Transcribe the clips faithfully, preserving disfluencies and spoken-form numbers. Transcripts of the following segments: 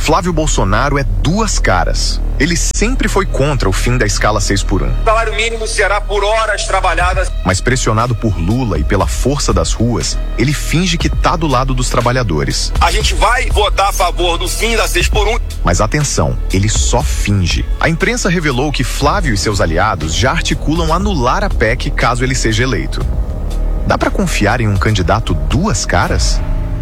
Flávio Bolsonaro é duas caras. Ele sempre foi contra o fim da escala seis por um. O salário mínimo será por horas trabalhadas. Mas pressionado por Lula e pela força das ruas, ele finge que tá do lado dos trabalhadores. A gente vai votar a favor do fim da seis por um. Mas atenção, ele só finge. A imprensa revelou que Flávio e seus aliados já articulam anular a P E C caso ele seja eleito. Dá pra confiar em um candidato duas caras?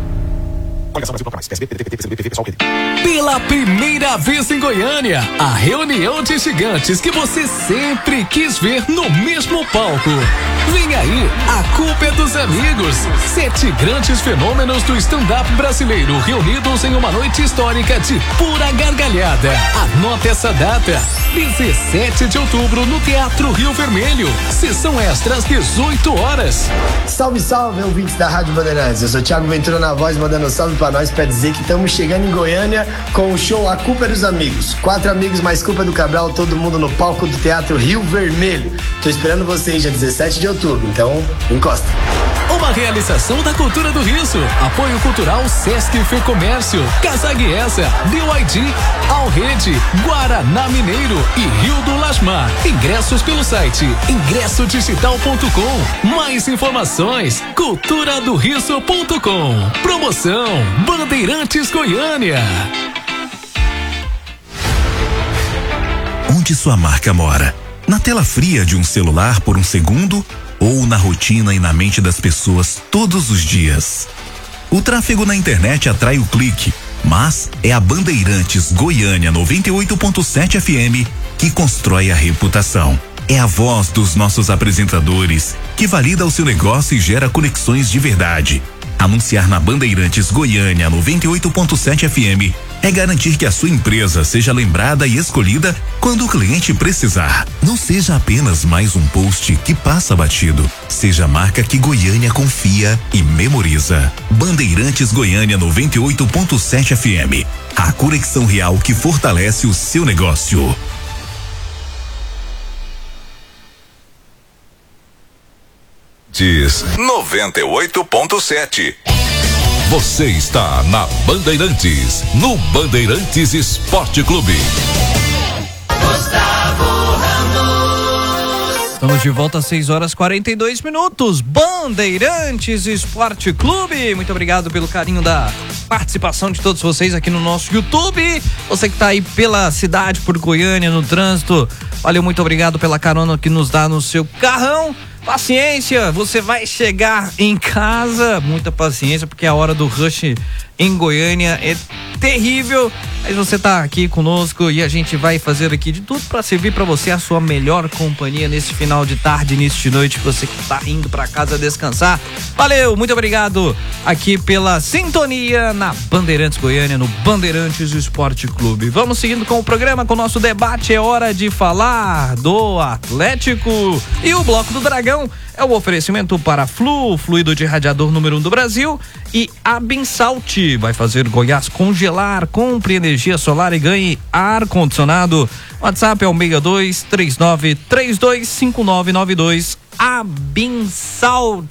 Pela primeira vez em Goiânia, a reunião de gigantes que você sempre quis ver no mesmo palco. Vem aí, a culpa é dos amigos. Sete grandes fenômenos do stand-up brasileiro reunidos em uma noite histórica de pura gargalhada. Anota essa data, dezessete de outubro no Teatro Rio Vermelho. Sessão extra às dezoito horas. Salve, salve, ouvintes da Rádio Bandeirantes. Eu sou Thiago Ventura na voz, mandando um salve pra nós pra dizer que estamos chegando em Goiânia com o show A Culpa é dos Amigos. Quatro amigos mais Culpa do Cabral, todo mundo no palco do Teatro Rio Vermelho. Tô esperando vocês dia dezessete de outubro, então encosta. Uma realização da Cultura do Riso. Apoio Cultural Sesc Fecomércio, Casaguiessa, B Y D, Alrede, Guaraná Mineiro e Rio do Lasmar. Ingressos pelo site ingresso digital ponto com. Mais informações, cultura do riso ponto com. Promoção Bandeirantes Goiânia. Onde sua marca mora? Na tela fria de um celular por um segundo ou na rotina e na mente das pessoas todos os dias? O tráfego na internet atrai o clique, mas é a Bandeirantes Goiânia noventa e oito ponto sete F M que constrói a reputação. É a voz dos nossos apresentadores que valida o seu negócio e gera conexões de verdade. Anunciar na Bandeirantes Goiânia noventa e oito ponto sete F M é garantir que a sua empresa seja lembrada e escolhida quando o cliente precisar. Não seja apenas mais um post que passa batido. Seja a marca que Goiânia confia e memoriza. Bandeirantes Goiânia noventa e oito ponto sete F M. A conexão real que fortalece o seu negócio. Diz noventa e oito ponto sete. Você está na Bandeirantes, no Bandeirantes Esporte Clube. Gustavo Ramos. Estamos de volta às seis horas e quarenta e dois minutos. Bandeirantes Esporte Clube. Muito obrigado pelo carinho da participação de todos vocês aqui no nosso YouTube. Você que está aí pela cidade, por Goiânia, no trânsito. Valeu, muito obrigado pela carona que nos dá no seu carrão. Paciência, você vai chegar em casa, muita paciência, porque a hora do rush em Goiânia é terrível, mas você tá aqui conosco e a gente vai fazer aqui de tudo para servir para você a sua melhor companhia nesse final de tarde, início de noite, você que tá indo para casa descansar. Valeu, muito obrigado aqui pela sintonia na Bandeirantes Goiânia, no Bandeirantes Esporte Clube. Vamos seguindo com o programa, com o nosso debate. É hora de falar do Atlético e o Bloco do Dragão. É o oferecimento para Flu, fluido de radiador número um do Brasil, e a Bensalt vai fazer Goiás congelar. Compre energia solar e ganhe ar-condicionado. WhatsApp é o seis dois três nove três dois cinco nove nove dois. A Bensalt.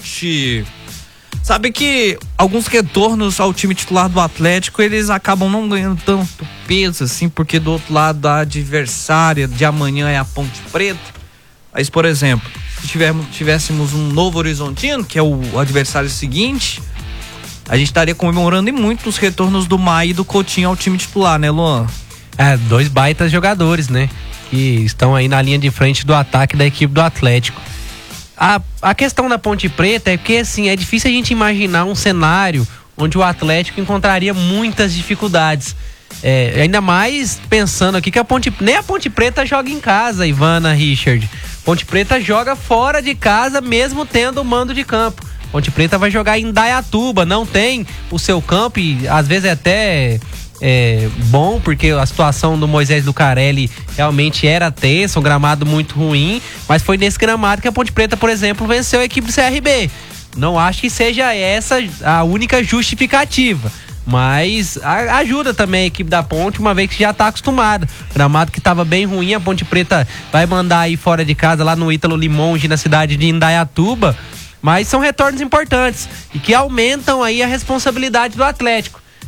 Sabe que alguns retornos ao time titular do Atlético, eles acabam não ganhando tanto peso assim, porque do outro lado da adversária de amanhã é a Ponte Preta. Mas, por exemplo, se tivermos, tivéssemos um Novo Horizontino, que é o adversário seguinte, a gente estaria comemorando muito os retornos do Maia e do Coutinho ao time titular, né, Luan? É, dois baitas jogadores, né? Que estão aí na linha de frente do ataque da equipe do Atlético. A, a questão da Ponte Preta é que, assim, é difícil a gente imaginar um cenário onde o Atlético encontraria muitas dificuldades. É, ainda mais pensando aqui que a Ponte, nem a Ponte Preta joga em casa, Ivana, Richard. Ponte Preta joga fora de casa, mesmo tendo o mando de campo. Ponte Preta vai jogar em Indaiatuba, não tem o seu campo e às vezes é até é, bom, porque a situação do Moisés Lucarelli realmente era tensa, um gramado muito ruim, mas foi nesse gramado que a Ponte Preta, por exemplo, venceu a equipe do C R B. Não acho que seja essa a única justificativa, mas a, ajuda também a equipe da Ponte, uma vez que já está acostumada. Gramado que estava bem ruim, a Ponte Preta vai mandar aí fora de casa, lá no Ítalo Limonge, na cidade de Indaiatuba. Mas são retornos importantes e que aumentam aí a responsabilidade do Atlético.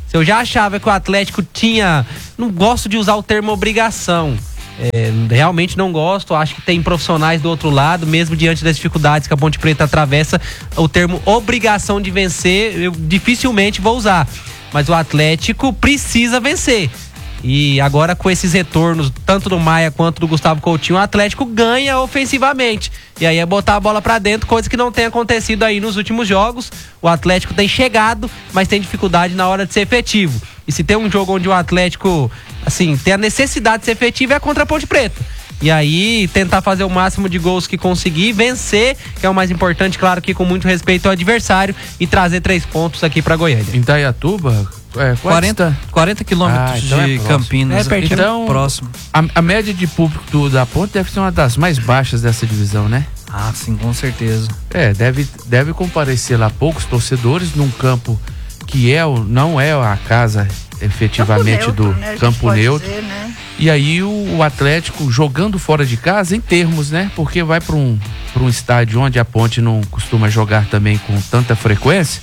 Se eu já achava que o Atlético tinha, não gosto de usar o termo obrigação, é, realmente não gosto, acho que tem profissionais do outro lado, mesmo diante das dificuldades que a Ponte Preta atravessa, o termo obrigação de vencer, eu dificilmente vou usar, mas o Atlético precisa vencer. E agora com esses retornos, tanto do Maia quanto do Gustavo Coutinho, o Atlético ganha ofensivamente. E aí é botar a bola pra dentro, coisa que não tem acontecido aí nos últimos jogos. O Atlético tem chegado, mas tem dificuldade na hora de ser efetivo. E se tem um jogo onde o Atlético, assim, tem a necessidade de ser efetivo, é contra a Ponte Preta. E aí tentar fazer o máximo de gols que conseguir, vencer, que é o mais importante, claro que com muito respeito ao adversário, e trazer três pontos aqui pra Goiânia. Em Indaiatuba, é, quarenta, quarenta quilômetros ah, então de é Campinas. É então, próximo. A, a média de público do, da Ponte deve ser uma das mais baixas dessa divisão, né? Ah, sim, com certeza. É, deve, deve comparecer lá poucos torcedores num campo que é o, não é a casa efetivamente campo neutro, do né? campo neutro. Dizer, né? E aí o, o Atlético jogando fora de casa em termos, né? Porque vai para um, para um estádio onde a Ponte não costuma jogar também com tanta frequência.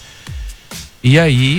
E aí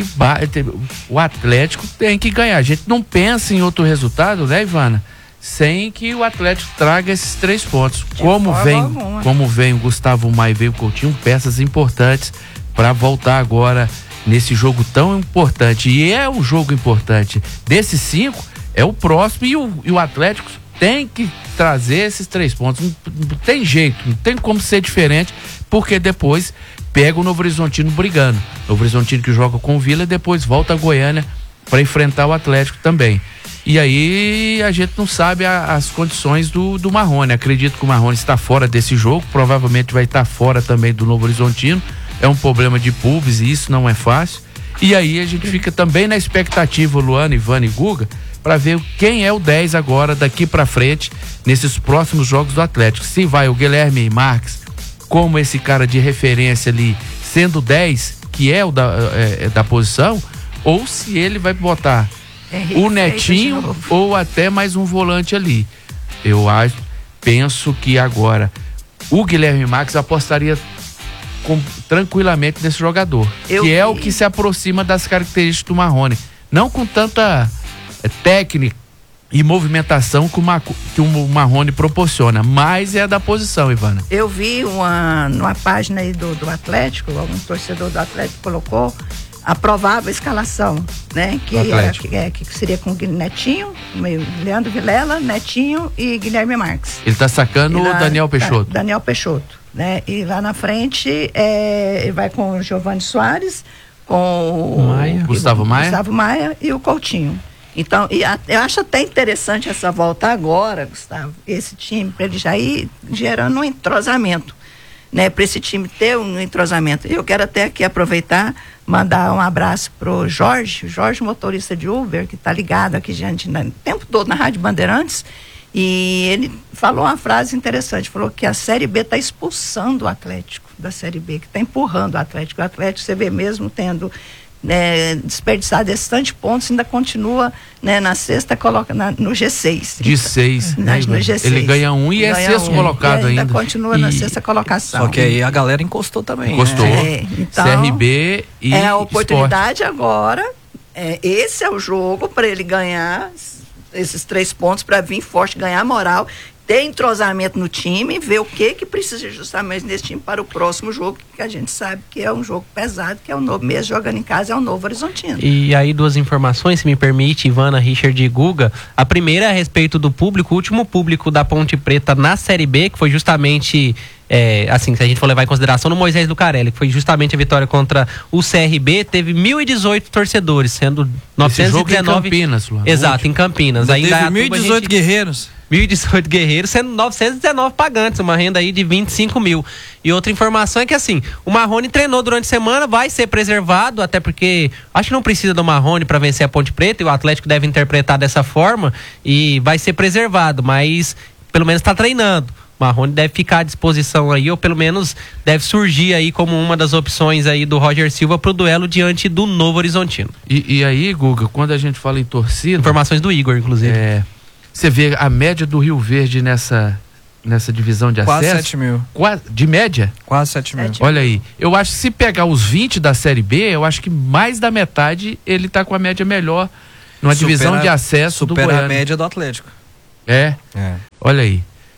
o Atlético tem que ganhar. A gente não pensa em outro resultado, né, Ivana? Sem que o Atlético traga esses três pontos. De como vem, alguma. como vem o Gustavo Maia e veio o Coutinho, peças importantes para voltar agora nesse jogo tão importante. E é um jogo importante. Desses cinco, é o próximo e o, e o Atlético tem que trazer esses três pontos. Não, não tem jeito, não tem como ser diferente, porque depois pega o Novo Horizontino brigando. Novo Horizontino que joga com o Vila e depois volta a Goiânia para enfrentar o Atlético também. E aí a gente não sabe a, as condições do, do Marrone. Acredito que o Marrone está fora desse jogo, provavelmente vai estar fora também do Novo Horizontino. É um problema de pubs e isso não é fácil. E aí a gente fica também na expectativa, Luana, Ivana e Guga, para ver quem é o dez agora daqui para frente nesses próximos jogos do Atlético. Se vai o Guilherme Marques como esse cara de referência ali, sendo dez, que é o da, é, da posição, ou se ele vai botar Henrique o Netinho ou até mais um volante ali. Eu acho, penso que agora o Guilherme Marques apostaria com, tranquilamente nesse jogador, Eu que vi. é o que se aproxima das características do Marrone, não com tanta é, técnica e movimentação que o, Ma, que o Marrone proporciona, mas é a da posição, Ivana. Eu vi uma, numa página aí do, do Atlético, algum torcedor do Atlético colocou a provável escalação, né? Que, era, que, é, que seria com o Netinho, Leandro Vilela, Netinho e Guilherme Marques. Ele tá sacando o Daniel Peixoto. Da, Daniel Peixoto, né? E lá na frente é, ele vai com o Giovani Soares, com Maia. o Gustavo Maia. Gustavo Maia e o Coutinho. Então, e a, eu acho até interessante essa volta agora, Gustavo, esse time, para ele já ir gerando um entrosamento, né? Para esse time ter um entrosamento. Eu quero até aqui aproveitar, mandar um abraço pro Jorge, Jorge, motorista de Uber, que tá ligado aqui diante, né, o tempo todo na Rádio Bandeirantes, e ele falou uma frase interessante, falou que a Série B está expulsando o Atlético da Série B, que está empurrando o Atlético. O Atlético, você vê mesmo tendo né, desperdiçado esses tantos pontos, ainda continua né, na sexta, coloca na, no G seis. De seis, né, no G seis. Ele ganha um e é sexto um, colocado ainda. ainda continua e... na sexta colocação. Só que aí a galera encostou também. Encostou. Né? É, então, C R B e é a oportunidade Sport. agora, é, esse é o jogo para ele ganhar esses três pontos, para vir forte, ganhar moral, ter entrosamento no time, ver o que que precisa justamente nesse time para o próximo jogo, que a gente sabe que é um jogo pesado, que é o novo, mesmo jogando em casa, é o Novo Horizontino. E aí duas informações, se me permite, Ivana, Richard e Guga. A primeira é a respeito do público, o último público da Ponte Preta na Série B, que foi justamente, é, assim, se a gente for levar em consideração, no Moisés Lucarelli, que foi justamente a vitória contra o C R B, teve mil e dezoito torcedores, sendo novecentos e dezenove... Esse jogo em Campinas, Luana. Exato, em Campinas. Ainda teve mil e dezoito guerreiros. mil e dezoito guerreiros, sendo novecentos e dezenove pagantes, uma renda aí de vinte e cinco mil. E outra informação é que assim, o Marrone treinou durante a semana, vai ser preservado, até porque acho que não precisa do Marrone para vencer a Ponte Preta, e o Atlético deve interpretar dessa forma, e vai ser preservado, mas pelo menos está treinando. O Marrone deve ficar à disposição aí, ou pelo menos deve surgir aí como uma das opções aí do Roger Silva pro duelo diante do Novo Horizontino. E, e aí, Guga, quando a gente fala em torcida... Informações do Igor, inclusive. É... Você vê a média do Rio Verde nessa, nessa divisão de Quase acesso. sete mil. Quase, de média? Quase sete mil. Olha aí, eu acho que se pegar os vinte da Série B, eu acho que mais da metade ele tá com a média melhor numa Supera- divisão de acesso do supera Goiânia. a média do Atlético. É? É. Olha aí.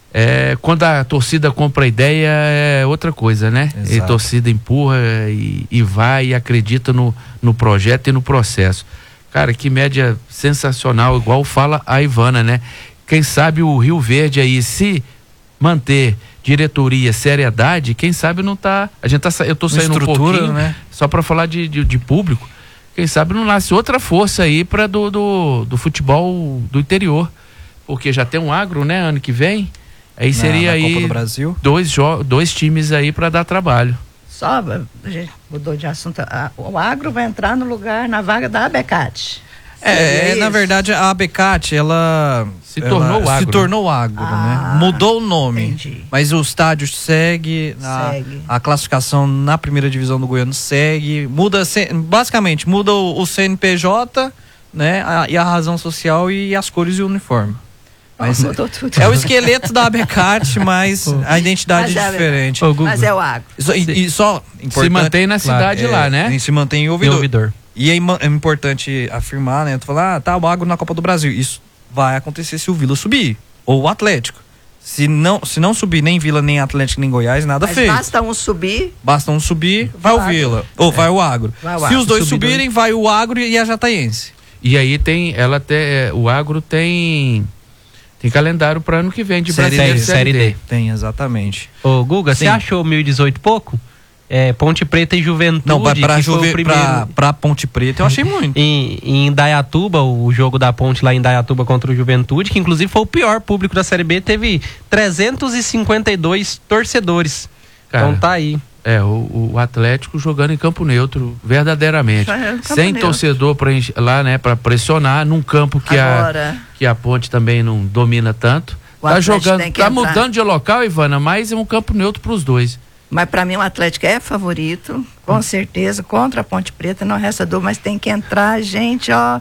É, quando a torcida compra a ideia é outra coisa, né? Exato. E a torcida empurra e, e vai e acredita no, no projeto e no processo. Cara, que média sensacional, igual fala a Ivana, né? Quem sabe o Rio Verde aí, se manter diretoria, seriedade, quem sabe não tá... A gente tá sa- eu tô Uma saindo um estrutura, pouquinho, né? só para falar de, de, de público. Quem sabe não nasce outra força aí para do, do, do futebol do interior. Porque já tem um agro, né, ano que vem. Aí Na- seria na aí Copa do Brasil. dois, jo- dois times aí para dar trabalho. Só, a gente mudou de assunto. A- o agro vai entrar no lugar, na vaga da Abecate. É, é, na verdade, a Abecate, ela... Se ela tornou o agro, Se né? tornou agro, Ah, né? Mudou o nome. entendi. Mas o estádio segue, a, Segue. a classificação na primeira divisão do Goiano segue, muda, C- basicamente, muda o, o C N P J, né? A- e a razão social e as cores e o uniforme. Mas Oh, mudou tudo. é o esqueleto da Abecate, mas a identidade Mas é é diferente. Ô, Gugu, Mas é o agro. E só- E, e só importante, mantém na cidade claro, lá, é, né? e se mantém em tem ouvidor. ouvidor. E é, ima- é importante afirmar, né? Tu falar, ah, tá o agro na Copa do Brasil. Isso vai acontecer se o Vila subir. Ou o Atlético. Se não, se não subir nem Vila, nem Atlético, nem Goiás, nada Mas feito. basta um subir. Basta um subir, vai o agro. Vila. Ou vai o agro. Vai o Se agro. os dois Subir subirem, vai o agro e a Jataiense. E aí tem, ela tem, é, o agro tem, tem calendário para ano que vem de Série brasileiro D, e Série D. Tem, exatamente. Ô, Guga, Sim. você achou mil e dezoito pouco? É, Ponte Preta e Juventude. Não, pra, pra, que foi o Juve, primeiro... pra, pra Ponte Preta, eu achei muito. Em, em Indaiatuba, o jogo da Ponte lá em Indaiatuba contra o Juventude, que inclusive foi o pior público da Série B, teve trezentos e cinquenta e dois torcedores. Cara, Então tá aí. É, o, o Atlético jogando em campo neutro, verdadeiramente. Já é um campo Sem neutro. torcedor pra, enche- lá, né, para pressionar, num campo que a, Agora, que a Ponte também não domina tanto. O Tá Atlético jogando, tem que tá entrar. mudando de local, Ivana, mas é um campo neutro pros dois. mas para mim o Atlético é favorito, com certeza, contra a Ponte Preta, não resta dúvida, mas tem que entrar gente, ó,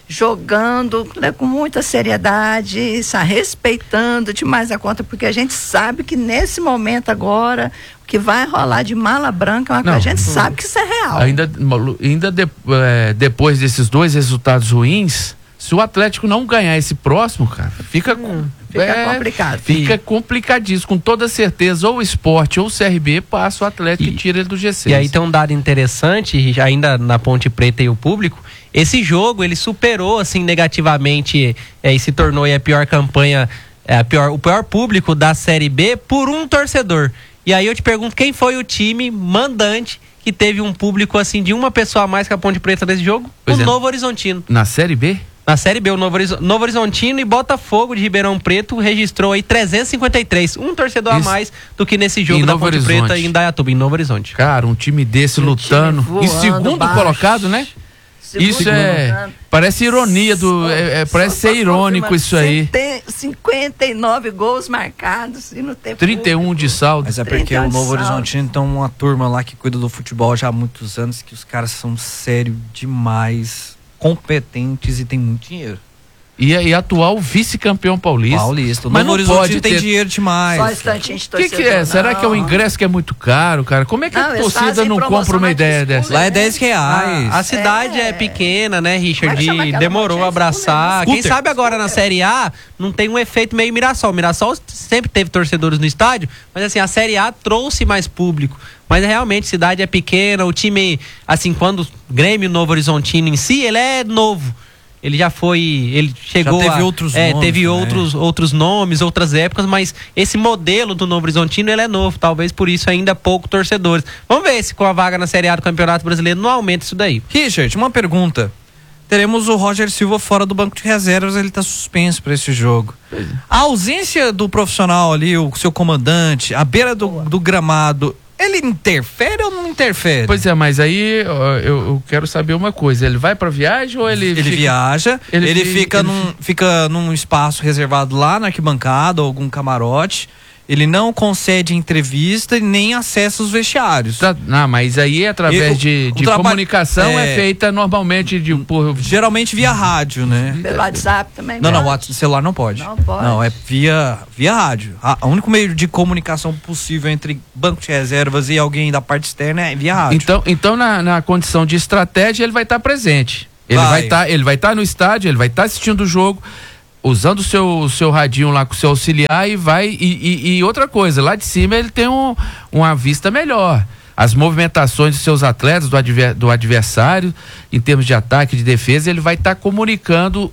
jogando, né, com muita seriedade, sa- respeitando demais a conta, porque a gente sabe que nesse momento agora, o que vai rolar de mala branca, é uma Não, coisa, a gente sabe que isso é real. Ainda, Malu, ainda de- é, depois desses dois resultados ruins, se o Atlético não ganhar esse próximo, cara, fica, com- Fica é, complicado. Fica complicadíssimo. Com toda certeza, ou o Sport ou o C R B passa o Atlético e, E- tira ele do G seis. E aí tem um dado interessante, ainda na Ponte Preta e o público, esse jogo ele superou assim negativamente é, e se tornou aí a pior campanha, é, a pior, o pior público da Série B por um torcedor. E aí eu te pergunto, quem foi o time mandante que teve um público assim de uma pessoa a mais que a Ponte Preta nesse jogo? Pois o é. Novo Horizontino. Na Série B? Na Série B, o Novo, Horizo- Novo Horizontino e Botafogo de Ribeirão Preto registrou aí trezentos e cinquenta e três, um torcedor Isso. a mais do que nesse jogo Em da Novo Ponte Horizonte. Preta em Indaiatuba, em Novo Horizonte. Cara, um time desse Um lutando. time Em voando segundo baixo. colocado, né? Segundo Isso é. colocado. Parece ironia do. é- é- Só- parece só ser pra irônico confirmar, isso aí. tem cinquenta e nove gols marcados e não tem trinta e um público. de saldo. Mas é porque trinta o Novo saldos. Horizontino tem uma turma lá que cuida do futebol já há muitos anos, que os caras são sérios demais, competentes e tem muito dinheiro. E, e atual vice-campeão paulista. Paulista. O Mas Novo não Horizonte pode tem ter- dinheiro demais. Só instantinho de O que, torcedor. que é? Será que é o não. ingresso que é muito caro, cara? Como é que Não, a eles torcida fazem não promoção compra uma na ideia disputa. dessa? Lá é dez reais. A cidade é, É. pequena, né, Richard? Vai chamar E aquela demorou monte a de abraçar. scooter. Quem sabe agora na Série A não tem um efeito meio Mirassol. Mirassol sempre teve torcedores no estádio, mas assim, a Série A trouxe mais público. Mas realmente, a cidade é pequena, o time, assim, quando o Grêmio Novo Horizontino em si, ele é novo. Ele já foi, ele chegou teve a, outros é, nomes teve também. outros, outros nomes, outras épocas, mas esse modelo do Novo Horizontino, ele é novo, talvez por isso ainda pouco torcedores. Vamos ver se com a vaga na Série A do Campeonato Brasileiro não aumenta isso daí. Richard, uma pergunta. Teremos o Roger Silva fora do banco de reservas, ele está suspenso para esse jogo. A ausência do profissional ali, o seu comandante, à beira do, do gramado, ele interfere ou não interfere? Pois é, mas aí ó, eu, eu quero saber uma coisa. Ele vai pra viagem ou ele Ele fica- viaja, ele ele, vi- fica, ele num, fica num espaço reservado lá na arquibancada, ou algum camarote. Ele não concede entrevista e nem acessa os vestiários. Tá, não, mas aí através de, de comunicação é, é feita normalmente de por... geralmente via rádio, né? Pelo WhatsApp também. Não, não, o celular não pode. Não pode. Não, é via, via rádio. O único meio de comunicação possível entre banco de reservas e alguém da parte externa é via rádio. Então, então na, na condição de estratégia, ele vai estar presente. Ele vai estar, ele vai estar no estádio, ele vai estar assistindo o jogo, usando o seu, seu radinho lá com o seu auxiliar e vai. E, e, e outra coisa, lá de cima ele tem um, uma vista melhor. As movimentações dos seus atletas, do, adver, do adversário, em termos de ataque, de defesa, ele vai estar comunicando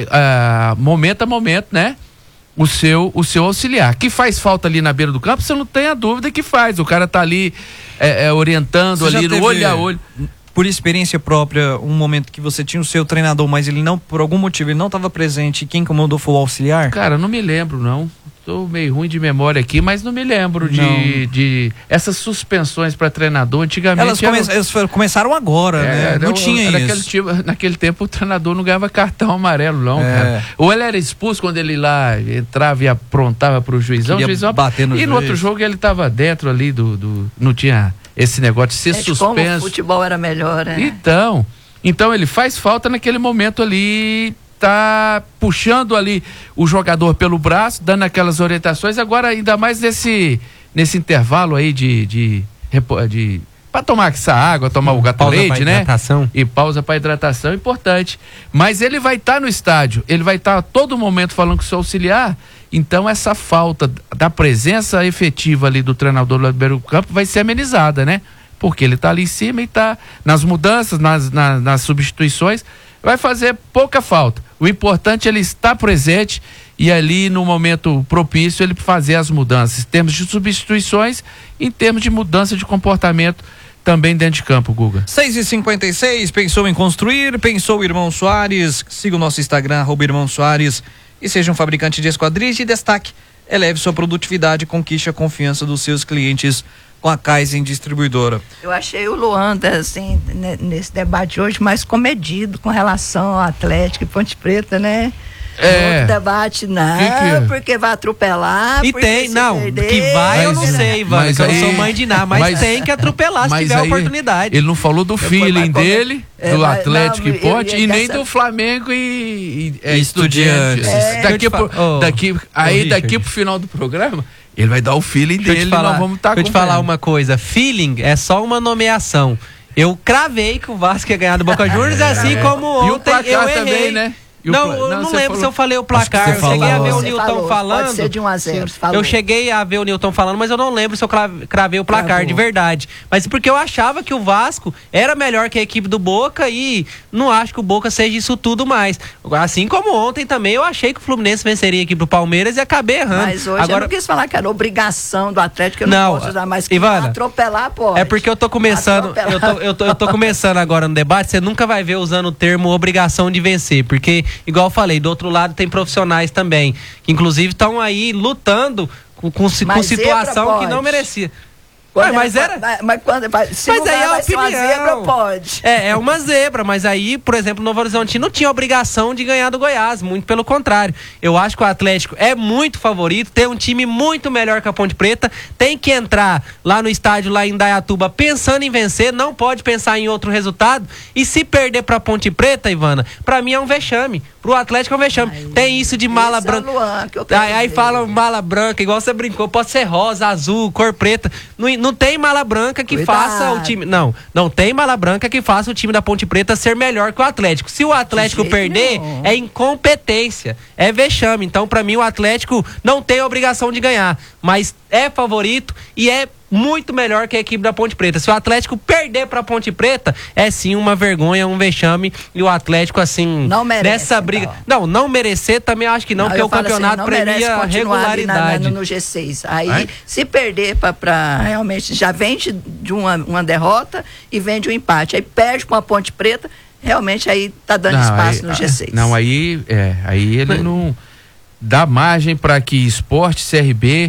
uh, momento a momento, né? O seu, o seu auxiliar. Que faz falta ali na beira do campo, você não tem a dúvida que faz. O cara tá ali é, é, orientando você ali no olho a olho. Por experiência própria, um momento que você tinha o seu treinador, mas ele não, por algum motivo, ele não estava presente e quem comandou foi o auxiliar? Cara, não me lembro, não. Tô meio ruim de memória aqui, mas não me lembro de, de essas suspensões para treinador. Antigamente elas, come, elas começaram agora, é, né? Não era, tinha era isso. Aquele tipo, naquele tempo o treinador não ganhava cartão amarelo, não, é. cara. Ou ele era expulso quando ele lá entrava e aprontava pro juizão, o juizão bater no e juiz. no outro jogo ele tava dentro ali do, do não tinha esse negócio de ser Gente, suspenso. Como o futebol era melhor, né? Então, então ele faz falta naquele momento ali, tá puxando ali o jogador pelo braço, dando aquelas orientações, agora ainda mais nesse, nesse intervalo aí de, de, de, de para tomar essa água, tomar o Gatorade, né? Hidratação. E pausa para hidratação, importante. Mas ele vai estar tá no estádio, ele vai estar tá a todo momento falando com o seu auxiliar, então essa falta da presença efetiva ali do treinador lá do beira do campo vai ser amenizada, né? Porque ele tá ali em cima e tá nas mudanças, nas, nas, nas substituições, vai fazer pouca falta. O importante é ele estar presente e ali no momento propício ele fazer as mudanças, em termos de substituições, em termos de mudança de comportamento também dentro de campo, Guga. seis e cinquenta e seis, pensou em construir, pensou Irmão Soares, siga o nosso Instagram, arroba Irmão Soares, e seja um fabricante de esquadrias de destaque. Eleve sua produtividade e conquiste a confiança dos seus clientes com a Kaizen Distribuidora. Eu achei o Luanda, assim, nesse debate hoje, mais comedido com relação ao Atlético e Ponte Preta, né? É. Outro debate, não, que que... porque vai atropelar. E tem, não, perder, que vai, eu não mas, sei, Ivan, que eu não sou mãe de nada, mas, mas tem que atropelar se tiver a oportunidade. Ele não falou do eu feeling dele, é, do mas, Atlético não, e Ponte, eu, eu, e nem dessa... do Flamengo e, e é, Estudiantes. Estudiantes. É. Daqui, pro, oh, daqui, aí oh, daqui pro final do programa, ele vai dar o feeling Deixa dele, eu te falar, nós vamos estar tá Deixa eu te falar uma coisa, feeling é só uma nomeação. Eu cravei que o Vasco ia ganhar do Boca Juniors, assim é. como ontem e o placar eu errei. Também, né? Não, pla... eu não, não lembro falou... se eu falei o placar. Eu falou. cheguei a ver o Você Nilton falou. falando. Pode ser de um a zero, você falou. Eu cheguei a ver o Nilton falando, mas eu não lembro se eu cravei o placar Cravou. de verdade. Mas porque eu achava que o Vasco era melhor que a equipe do Boca e não acho que o Boca seja isso tudo mais. Assim como ontem também eu achei que o Fluminense venceria a equipe do Palmeiras e acabei errando. Mas hoje Agora... eu não quis falar que era obrigação do Atlético, eu não, não posso usar mais que Ivana, atropelar, pode. É porque eu tô começando, eu tô, eu, tô, eu tô começando agora no debate, você nunca vai ver usando o termo obrigação de vencer, porque, igual eu falei, do outro lado tem profissionais também, que inclusive estão aí lutando com, com, com situação que não merecia. Ué, mas era. Mas, mas quando. Se mas não aí vai, é a vai ser uma opinião. zebra, pode. É, é uma zebra, mas aí, por exemplo, o Novo Horizonte não tinha obrigação de ganhar do Goiás, muito pelo contrário. Eu acho que o Atlético é muito favorito, tem um time muito melhor que a Ponte Preta, tem que entrar lá no estádio, lá em Indaiatuba, pensando em vencer, não pode pensar em outro resultado. E se perder pra Ponte Preta, Ivana, pra mim é um vexame. Pro Atlético é um vexame. Ai, tem isso de mala branca. É aí, aí falam mala branca, igual você brincou, pode ser rosa, azul, cor preta. Não, não tem mala branca que Cuidado. faça o time. Não, não tem mala branca que faça o time da Ponte Preta ser melhor que o Atlético. Se o Atlético perder, não. é incompetência, é vexame. Então, pra mim, o Atlético não tem a obrigação de ganhar, mas é favorito e é muito melhor que a equipe da Ponte Preta. Se o Atlético perder pra Ponte Preta, é sim uma vergonha, um vexame, e o Atlético, assim, não merece, nessa briga. Não. não, não merecer também acho que não, não porque o campeonato assim, premia a regularidade. Na, na, no G seis. Aí, Ai? se perder pra, pra realmente, já vem de uma, uma derrota e vem de um empate. Aí perde com a Ponte Preta, realmente aí tá dando não, espaço aí, no G seis. Não, aí, é, aí ele não dá margem para que Sport, C R B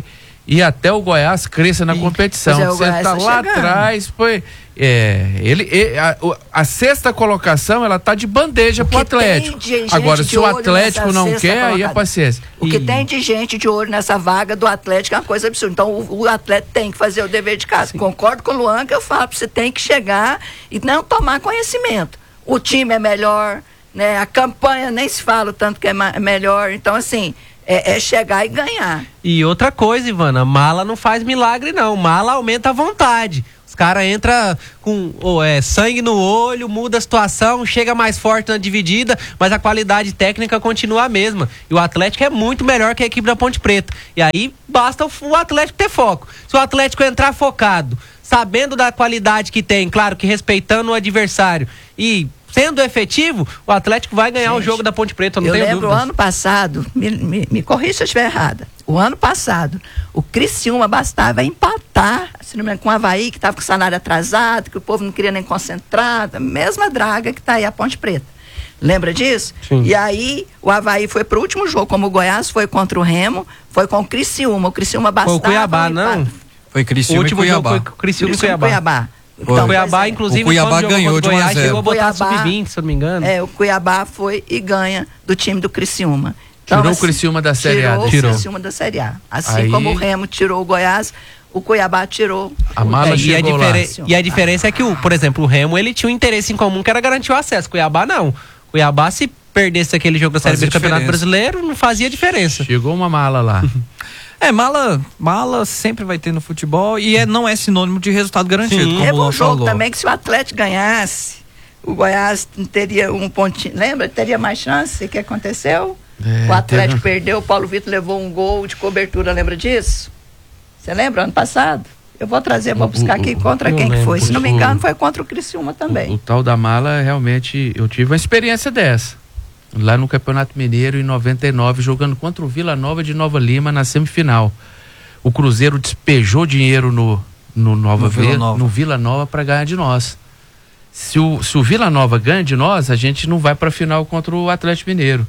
e até o Goiás cresça na competição. é, Você tá lá atrás, foi. É, ele, ele a, a sexta colocação, ela tá de bandeja pro Atlético. Agora, se o Atlético não quer, aí é paciência. O que e... tem de gente de olho nessa vaga do Atlético é uma coisa absurda. Então, o, o Atlético tem que fazer o dever de casa. Sim. Concordo com o Luan, que eu falo, você tem que chegar e não tomar conhecimento. O time é melhor, né? A campanha nem se fala o tanto que é ma- melhor. Então, assim, é, é chegar e ganhar. E outra coisa, Ivana, mala não faz milagre, não. Mala aumenta a vontade. Os caras entram com oh, é, sangue no olho, muda a situação, chega mais forte na dividida, mas a qualidade técnica continua a mesma. E o Atlético é muito melhor que a equipe da Ponte Preta. E aí basta o, o Atlético ter foco. Se o Atlético entrar focado, sabendo da qualidade que tem, claro que respeitando o adversário e sendo efetivo, o Atlético vai ganhar Gente, o jogo da Ponte Preta, não eu tenho lembro dúvidas. O ano passado, me, me, me corrija se eu estiver errada, o ano passado, o Criciúma bastava empatar, se não me engano, com o Avaí, que estava com o salário atrasado, que o povo não queria nem concentrar, a mesma draga que está aí a Ponte Preta. Lembra disso? Sim. E aí, o Avaí foi pro último jogo, como o Goiás foi contra o Remo, foi com o Criciúma, o Criciúma bastava... Foi o Cuiabá, não? Foi Criciúma o último e Cuiabá. Jogo foi Criciúma e Cuiabá. Cuiabá. Então, o Cuiabá, inclusive, o Cuiabá ganhou de um a zero. Chegou a botar Cuiabá, sub vinte, se eu não me engano. É, o Cuiabá foi e ganha do time do Criciúma. Então, tirou assim, o Criciúma da Série A. Tirou, Tirou o Criciúma da Série A. Assim Aí... como o Remo tirou o Goiás, o Cuiabá tirou. A mala é, chegou e, a lá. e a diferença é que, o, por exemplo, o Remo, ele tinha um interesse em comum que era garantir o acesso. Cuiabá, não. Cuiabá, se perdesse aquele jogo da Série B do Campeonato Brasileiro, não fazia diferença. Chegou uma mala lá. É, mala, mala sempre vai ter no futebol e é, não é sinônimo de resultado garantido. Sim. Como Teve o Luan um jogo falou. também que se o Atlético ganhasse, o Goiás teria um pontinho, lembra? Teria mais chance. O que aconteceu? É, o Atlético teve... perdeu, o Paulo Vitor levou um gol de cobertura, lembra disso? Você lembra, ano passado? Eu vou trazer, vou buscar aqui contra quem que foi. Se não me engano, foi contra o Criciúma também. O, o tal da mala, realmente, eu tive uma experiência dessa. Lá no Campeonato Mineiro, em noventa e nove, jogando contra o Vila Nova de Nova Lima na semifinal. O Cruzeiro despejou dinheiro no, no, Nova no Vila Nova, no Vila Nova para ganhar de nós. Se o, se o Vila Nova ganha de nós, a gente não vai para a final contra o Atlético Mineiro.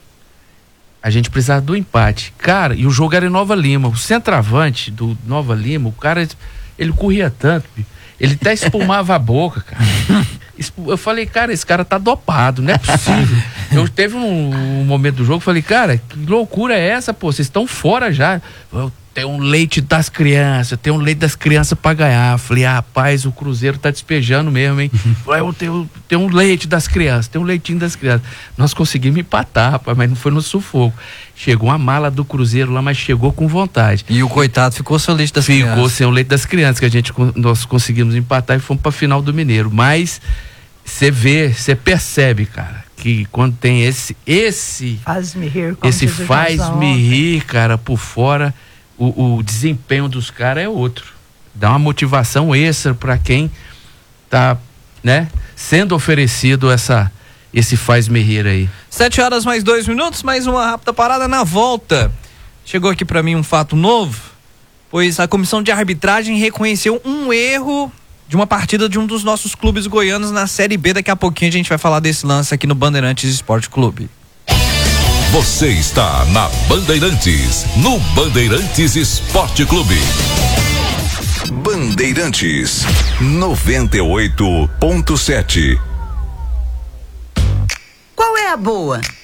A gente precisava do empate. Cara, e o jogo era em Nova Lima. O centroavante do Nova Lima, o cara, ele corria tanto, ele até espumava a boca, cara. Eu falei, cara, esse cara tá dopado, não é possível. Eu teve um, um momento do jogo, falei, cara, que loucura é essa, pô? Vocês estão fora já. Eu tenho um leite das crianças, tem um leite das crianças pra ganhar. Falei, ah, rapaz, o Cruzeiro tá despejando mesmo, hein? Eu tenho, tenho um leite das crianças, tem um leitinho das crianças. Nós conseguimos empatar, rapaz, mas não foi no sufoco. Chegou uma mala do Cruzeiro lá, mas chegou com vontade. E o coitado ficou sem o leite das ficou crianças. Ficou sem o leite das crianças, que a gente, nós conseguimos empatar e fomos pra final do Mineiro. Mas você vê, você percebe, cara, que quando tem esse, esse, faz-me rir, como esse faz-me rir, cara, por fora, o, o desempenho dos caras é outro. Dá uma motivação extra para quem tá, né, sendo oferecido essa, esse faz-me rir aí. Sete horas mais dois minutos, mais uma rápida parada na volta. Chegou aqui para mim um fato novo, pois a comissão de arbitragem reconheceu um erro de uma partida de um dos nossos clubes goianos na Série B. Daqui a pouquinho a gente vai falar desse lance aqui no Bandeirantes Esporte Clube. Você está na Bandeirantes, no Bandeirantes Esporte Clube. Bandeirantes noventa e oito ponto sete. Qual é a boa?